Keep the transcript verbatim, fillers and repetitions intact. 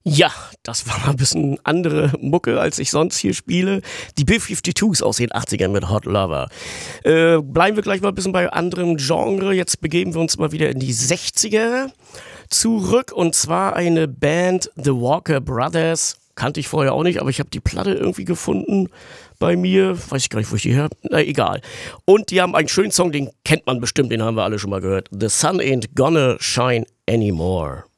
Ja, das war mal ein bisschen andere Mucke, als ich sonst hier spiele. Die B fünfundfünfziger aus den achtzigern mit Hot Lover. Äh, bleiben wir gleich mal ein bisschen bei anderem Genre. Jetzt begeben wir uns mal wieder in die sechziger zurück. Und zwar eine Band, The Walker Brothers. Kannte ich vorher auch nicht, aber ich habe die Platte irgendwie gefunden bei mir. Weiß ich gar nicht, wo ich die her. Na, egal. Und die haben einen schönen Song, den kennt man bestimmt, den haben wir alle schon mal gehört. The Sun Ain't Gonna Shine Anymore.